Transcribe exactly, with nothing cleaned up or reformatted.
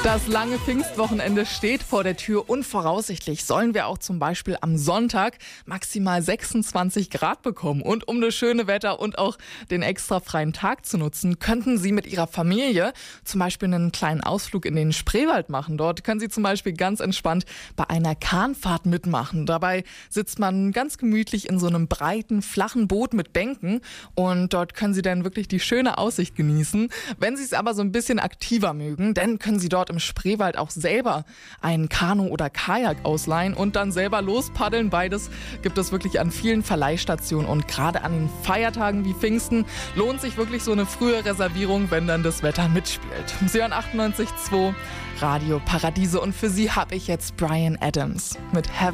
Das lange Pfingstwochenende steht vor der Tür und voraussichtlich sollen wir auch zum Beispiel am Sonntag maximal sechsundzwanzig Grad bekommen. Und um das schöne Wetter und auch den extra freien Tag zu nutzen, könnten Sie mit Ihrer Familie zum Beispiel einen kleinen Ausflug in den Spreewald machen. Dort können Sie zum Beispiel ganz entspannt bei einer Kahnfahrt mitmachen. Dabei sitzt man ganz gemütlich in so einem breiten, flachen Boot mit Bänken und dort können Sie dann wirklich die schöne Aussicht genießen. Wenn Sie es aber so ein bisschen aktiver mögen, dann können Sie dort im Spreewald auch selber ein Kanu oder Kajak ausleihen und dann selber lospaddeln. Beides gibt es wirklich an vielen Verleihstationen und gerade an den Feiertagen wie Pfingsten lohnt sich wirklich so eine frühe Reservierung, wenn dann das Wetter mitspielt. Sie hören achtundneunzig Komma zwei Radio Paradiese und für Sie habe ich jetzt Bryan Adams mit Heaven.